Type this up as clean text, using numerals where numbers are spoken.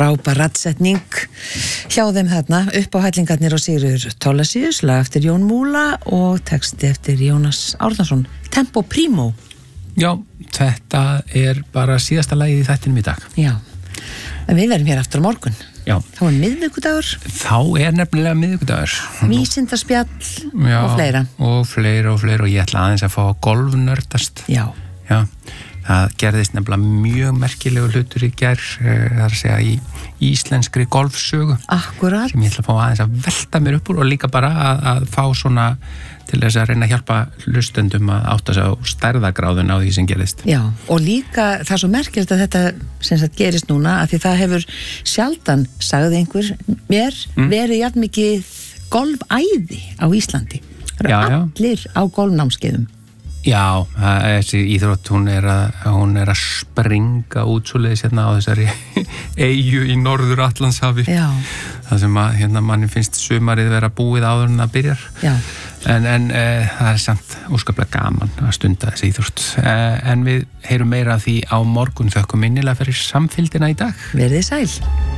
frábær raddsetning hjá þeim þarna, upp á hællingarnir og Sigríður Thorlacius, lag eftir Jón Múla og texti eftir Jónas Árnason, Tempo Primo. Já, þetta bara síðasta lagið í þættinum í dag. Já, en við verðum hér aftur á morgun. Já. Þá miðvikudagur. Þá nefnilega miðvikudagur. Vísindaspjall og fleira. Og fleira og ég ætla aðeins að fá að golfnördast. Já. Já. Það gerðist nefnilega mjög merkilegu hlutur í gær, það að segja í íslenskri golfsögu. Akkurat. Sem ég ætla að fá aðeins að velta mér upp úr og líka bara að fá svona til þess að reyna að hjálpa hlustendum að átta sig á stærðagráðun á því sem gerðist. Já, og líka það er svo merkilegt að þetta sem sagt gerist núna, af því það hefur sjaldan, sagði einhver mér, verið jafn mikið golfæði á Íslandi. Allir á golfnámskeiðum. Já, þessi íþrótt, hún að springa út svoleiðis hérna á þessari eyju í Norður Atlantshafi. Já. Það sem að manni finnst sumarið vera búið áður en það byrjar. Já. En það samt óskaplega gaman að stunda þessi íþrótt. En við heyrum meira af því á morgun, þökkum innilega fyrir samfylgdina í dag. Verið sæl.